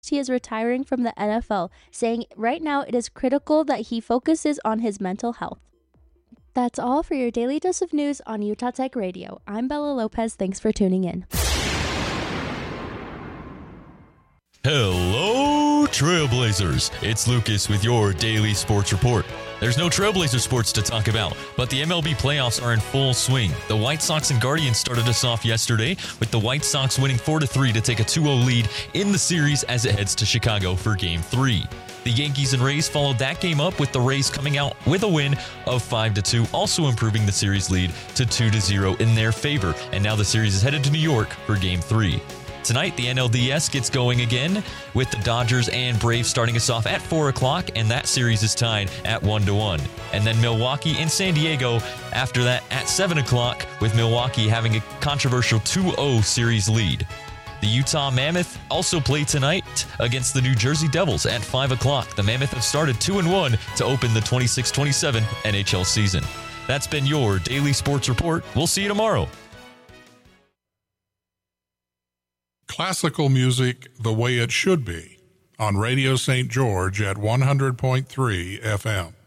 he is retiring from the NFL, saying right now it is critical that he focuses on his mental health. That's all for your daily dose of news on Utah Tech Radio. I'm Bella Lopez. Thanks for tuning in. Hello, Trailblazers. It's Lucas with your daily sports report. There's no Trailblazer sports to talk about, but the MLB playoffs are in full swing. The White Sox and Guardians started us off yesterday, with the White Sox winning 4-3 to take a 2-0 lead in the series as it heads to Chicago for Game 3. The Yankees and Rays followed that game up, with the Rays coming out with a win of 5-2, also improving the series lead to 2-0 in their favor. And now the series is headed to New York for Game 3. Tonight, the NLDS gets going again, with the Dodgers and Braves starting us off at 4 o'clock, and that series is tied at 1-1. And then Milwaukee and San Diego after that at 7 o'clock, with Milwaukee having a controversial 2-0 series lead. The Utah Mammoth also play tonight against the New Jersey Devils at 5 o'clock. The Mammoth have started 2-1 to open the 26-27 NHL season. That's been your Daily Sports Report. We'll see you tomorrow. Classical music the way it should be on Radio St. George at 100.3 FM.